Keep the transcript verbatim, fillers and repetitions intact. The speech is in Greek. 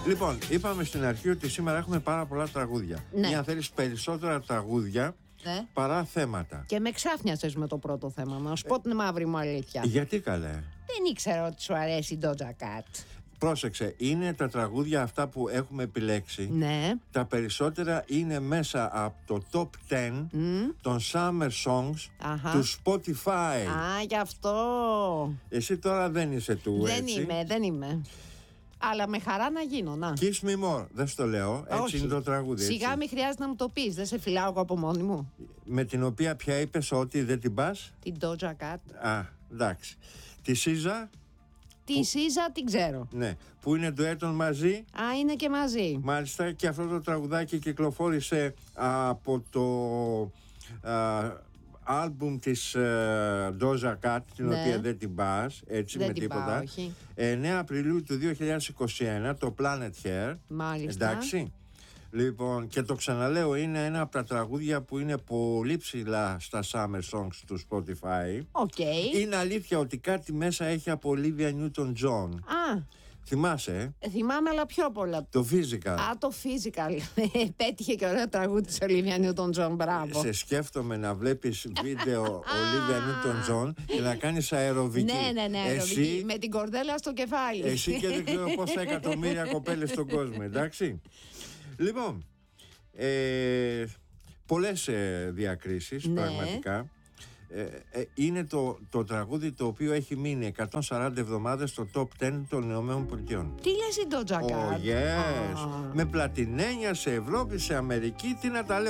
Λοιπόν, είπαμε στην αρχή ότι σήμερα έχουμε πάρα πολλά τραγούδια. Ναι. Ή αν θέλεις περισσότερα τραγούδια Ναι. παρά θέματα. Και με ξάφνιασες με το πρώτο θέμα, να σου πω την μαύρη μου αλήθεια. Γιατί καλέ? Δεν ήξερα ότι σου αρέσει η Doja Cat. Πρόσεξε, είναι τα τραγούδια αυτά που έχουμε επιλέξει. Ναι. Τα περισσότερα είναι μέσα από το top δέκα των Summer Songs Αχα. του Spotify. Α, γι' αυτό. Εσύ τώρα δεν είσαι του, Δεν έτσι. είμαι, δεν είμαι. Αλλά με χαρά να γίνω, να. Kiss me more, δεν στο λέω, έτσι Όχι. είναι το τραγούδι. Έτσι. Σιγά μη χρειάζεται να μου το πεις, δεν σε φυλάω εγώ από μόνη μου. Με την οποία πια είπες ότι δεν την πας. Την Doja Cat. Α, εντάξει. Τη Σίζα, Τη Σίζα την ξέρω. ναι, που είναι ντουέτον μαζί. Α, είναι και μαζί. Μάλιστα, και αυτό το τραγουδάκι κυκλοφόρησε από το α, άλμπουμ της uh, Doja Cat, την Ναι. οποία δεν την πας, έτσι Δεν με την τίποτα. πάω, όχι. εννέα Απριλίου του δύο χιλιάδες είκοσι ένα, το Planet Hair. Μάλιστα. Εντάξει. Λοιπόν, και το ξαναλέω, είναι ένα από τα τραγούδια που είναι πολύ ψηλά στα Summer Songs του Spotify. Οκ. Είναι αλήθεια ότι κάτι μέσα έχει από Olivia Newton-John. Α, Θυμάσαι, ε? θυμάμαι, αλλά πιο πολλά. Το Physical. Α, το Physical. Πέτυχε και ωραίο τραγούδι της Olivia Newton-John, μπράβο. Σε σκέφτομαι να βλέπεις βίντεο Olivia Newton-John και να κάνεις αεροβική. Ναι, ναι, ναι, αεροβική. Εσύ, Με την κορδέλα στο κεφάλι. εσύ και δεν ξέρω πόσα εκατομμύρια κοπέλες στον κόσμο, εντάξει. Λοιπόν, ε, πολλές ε, διακρίσεις, Ναι. πραγματικά. Ε, ε, είναι το, το τραγούδι το οποίο έχει μείνει εκατόν σαράντα εβδομάδες στο top δέκα των Ηνωμένων Πολιτειών. Τι λες η Doja Cat? Oh yes, Α. με πλατινένια σε Ευρώπη, σε Αμερική, τι να τα λέω.